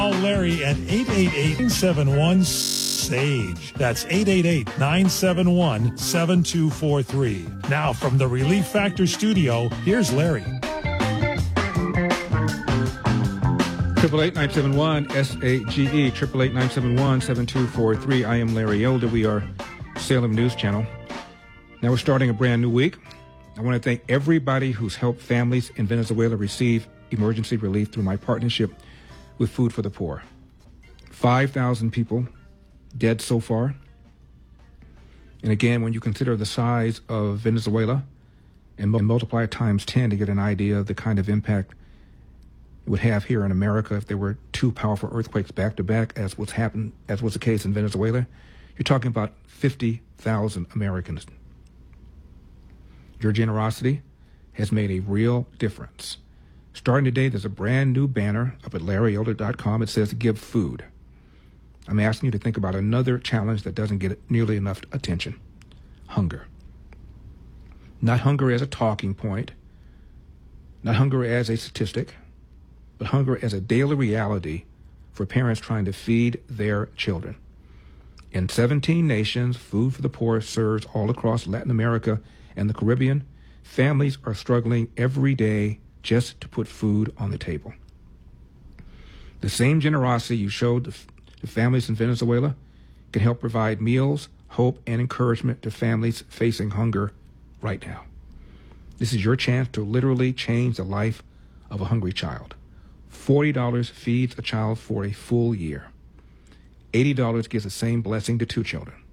Call Larry at 888-971-SAGE. That's 888-971-7243. Now from the Relief Factor studio, here's Larry. 888-971-SAGE, 888-971-7243. I am Larry Elder. We are Salem News Channel. Now we're starting a brand new week. I want to thank everybody who's helped families in Venezuela receive emergency relief through my partnership with Food for the Poor. 5,000 people dead so far. And again, when you consider the size of Venezuela and multiply it times 10 to get an idea of the kind of impact it would have here in America if there were two powerful earthquakes back to back, as was the case in Venezuela, you're talking about 50,000 Americans. Your generosity has made a real difference. Starting today, there's a brand new banner up at LarryElder.com. It says Give Food. I'm asking you to think about another challenge that doesn't get nearly enough attention. Hunger. Not hunger as a talking point, not hunger as a statistic, but hunger as a daily reality for parents trying to feed their children. In 17 nations, Food for the Poor serves all across Latin America and the Caribbean. Families are struggling every day just to put food on the table. The same generosity you showed to families in Venezuela can help provide meals, hope, and encouragement to families facing hunger right now. This is your chance to literally change the life of a hungry child. $40 feeds a child for a full year. $80 gives the same blessing to 2 children.